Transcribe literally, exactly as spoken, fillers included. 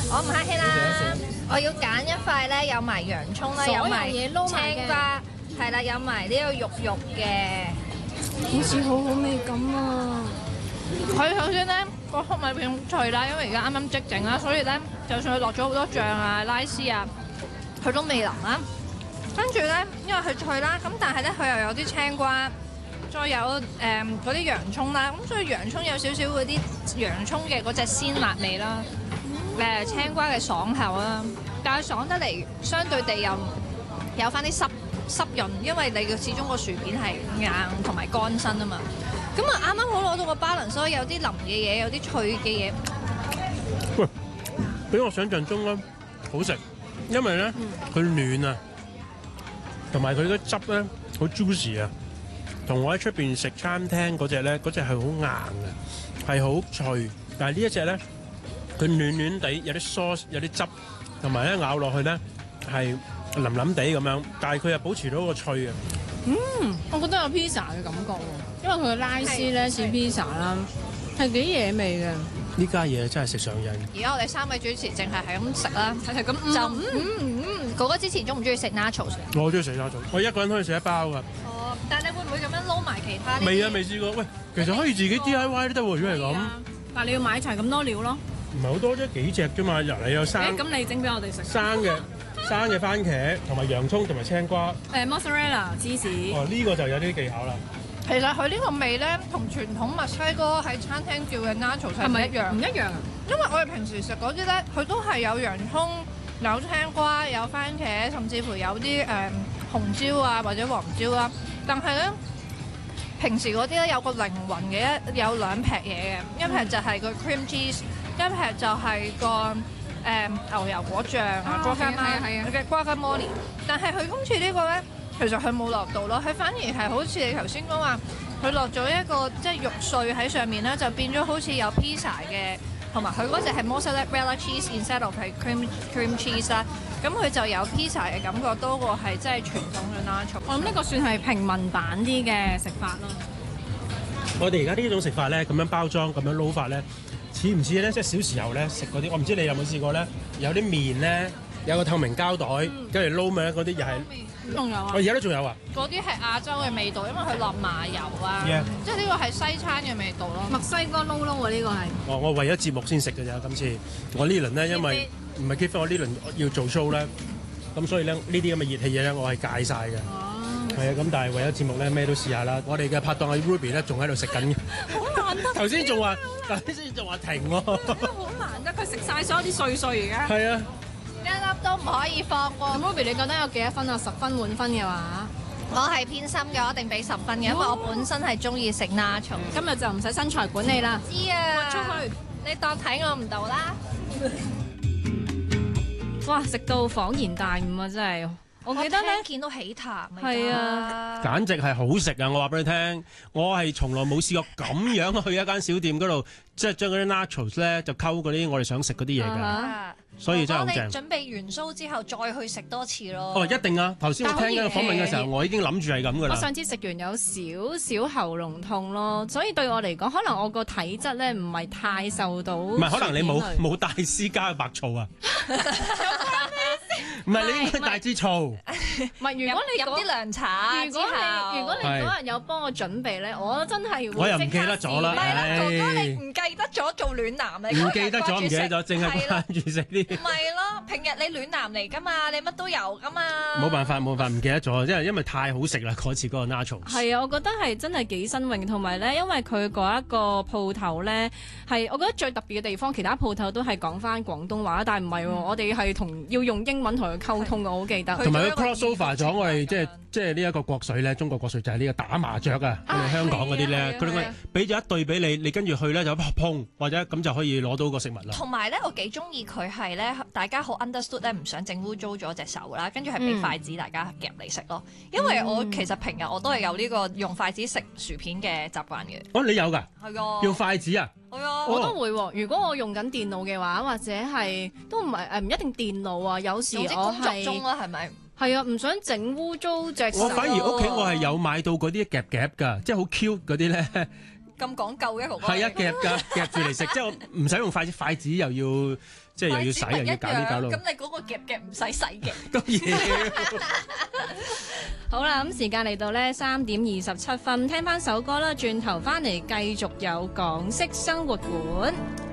我唔客氣啦，我要揀一塊咧，有埋洋葱啦，有埋青瓜，係啦，有埋呢個肉肉嘅， 好似好好味咁啊！ 佢首先咧個粟米片脆啦，因為而家啱啱即整啦，所以咧就算佢落咗好多醬啊、拉絲啊，佢都未腍啦。跟住咧，因為佢脆啦，咁但係咧佢又有啲青瓜，再有誒嗰啲洋葱啦，咁所以洋葱有少少嗰啲洋葱嘅嗰隻鮮辣味啦。誒青瓜嘅爽口啦，但係爽得嚟，相對地又有翻啲濕濕潤，因為你嘅始終個薯片係硬同埋乾身啊嘛。咁啊啱啱好攞到個 balance，所以有啲腍嘅嘢，有啲脆嘅嘢。 喂，比我想象中咧好食，因為咧佢暖啊，同埋佢嗰汁咧好 juicy 啊，同我喺出邊食餐廳嗰隻咧，嗰隻係好硬嘅，係好脆，但係呢一隻咧。佢暖暖地，有啲 sauce， 有啲汁，同埋咧咬落去咧係腍腍地咁樣，但係佢又保持到個脆啊！ 嗯，我覺得有 pizza 嘅感覺喎，因為佢嘅拉絲咧似 pizza 啦，係幾惹味嘅。 呢家嘢真係食上癮。 而家我哋三位主持淨係係咁食啦，係咁就嗯嗯嗯。哥哥之前中唔中意食 nachos？ 我中意食 nachos，我一個人可以食一包㗎。 哦，但係你會唔會咁樣撈埋其他？ 未啊，未試過。喂，其實可以自己 D I Y 都得喎，如果係咁。 但係你要買齊咁多料咯。 唔係好多啫，幾隻啫嘛。由你有生， 咁你整俾我哋食。 生嘅生嘅番茄，同埋洋葱，同埋青瓜。 誒 mozzarella 芝士。 哦，呢個就有啲技巧啦。 其實佢呢個味咧，同傳統墨西哥喺餐廳叫嘅 nachos 係咪一樣？ 唔一樣啊！ 因為我哋平時食嗰啲咧，佢都係有洋葱、有青瓜、有番茄，甚至乎有啲誒、嗯、紅椒啊或者黃椒啦。但係咧，平時嗰啲咧有個靈魂嘅一有兩劈嘢嘅，一劈就係個 cream cheese。一劈就係個誒、嗯、牛油果醬啊 guacamole 嘅 guacamole，但係佢今次呢個咧，其實佢冇落到咯，佢反而係好似你頭先講話，佢落咗一個即係肉碎喺上面咧，就變咗好似有 pizza 嘅，同埋佢嗰隻係 mozzarella cheese instead of 係 cream cream cheese 啦，咁佢就有 pizza 嘅感覺多過係即係傳統嘅 nacho。 我諗呢個算係平民版啲嘅食法咯。 我哋而家呢種食法咧，咁樣包裝，咁樣撈法咧。似唔似咧？即係小時候咧食嗰啲，我唔知你有冇試過咧？有啲麵咧，有個透明膠袋，跟住撈咩嗰啲又係。 仲有啊！ 我而家都仲有啊！ 嗰啲係亞洲嘅味道，因為佢落麻油啊，yeah. 即係呢個係西餐嘅味道咯。 墨西哥撈撈喎，呢個係。 哦，我為咗節目先食嘅咋，今次我呢輪咧，因為唔係 keep 翻我呢輪要做 show 咧，咁所以咧呢啲咁嘅熱氣嘢咧，我係戒晒嘅。係啊，咁但係為咗節目咧，咩都試下啦。我哋嘅拍檔阿 Ruby 咧，仲喺度食緊嘅。 好難得。 頭先仲話，頭先仲話停喎。 好難得，佢食晒所有啲碎碎而家。 係啊。 一粒都唔可以放過。 咁 Ruby 你覺得有幾多分啊？十分滿分嘅話， 我係偏心嘅，我一定俾十分嘅，因為我本身係中意食 nacho。 今日就唔使身材管理啦。 知啊。 出去， 你當睇我唔到啦。 哇！食到恍然大悟啊！真係。我記得咧， 見到起痰係啊， 簡直係好食啊！我話俾你聽，我係從來冇試過咁樣去一間小店嗰度，即係將嗰啲 nachos 咧就溝嗰啲我哋想食嗰啲嘢㗎。Uh-huh. 所以真係好正。 我哋準備完 show 之後再去食多次咯。 哦，一定啊！頭先我聽緊個訪問嘅時候，我已經諗住係咁㗎啦。 我上次食完有少少喉嚨痛咯，所以對我嚟講，可能我個體質咧唔係太受到。唔係，可能你冇冇大師加白醋啊？唔係，你應該大支醋。 唔係，如果你飲啲涼茶， 如果你如果你嗰日有幫我準備咧，我真係我又唔記得咗啦。 係啦，哥哥你唔記得咗做暖男嚟， 唔記得咗，唔記得咗，淨係掛住食啲。 唔係咯，平日你暖男嚟㗎嘛，你乜都有㗎嘛。 冇辦法，冇辦法，唔記得咗，因為因為太好食啦嗰次嗰個 nachos。 係啊，我覺得係真係幾新穎，同埋咧，因為佢嗰一個鋪頭咧係，我覺得最特別嘅地方，其他鋪頭都係講翻廣東話，但係唔係喎，我哋係同要用英文同佢溝通嘅，我好記得。 同埋佢 cross over 咗我哋即係即係呢一個國粹咧，中國國粹就係呢個打麻雀啊！我哋香港嗰啲咧，佢哋俾咗一對俾你，你跟住去咧就砰或者咁就可以攞到個食物啦。 同埋咧，我幾中意佢係咧，大家好 understood 咧，唔想整污糟咗隻手啦，跟住係俾筷子大家夾嚟食咯。因為我其實平日我都係有呢個用筷子食薯片嘅習慣嘅。 哦，你有㗎？ 係啊。 用筷子啊？ 係啊。 我都會喎。如果我用緊電腦嘅話，或者係都唔係誒，唔一定電腦啊。有時我係工作中啦，係咪？ 係啊，唔想整污糟隻手。 我反而屋企我係有買到嗰啲夾夾㗎，即係好 Q 嗰啲咧。 咁講究嘅， 係啊，夾㗎夾住嚟食，即係我唔使用筷子，筷子又要即係又要洗又要搞啲搞到。 咁你嗰個夾夾唔使洗嘅。 咁嘢。 好啦，咁時間嚟到呢三點二十七分，聽翻首歌啦，轉頭翻嚟繼續有港式生活館。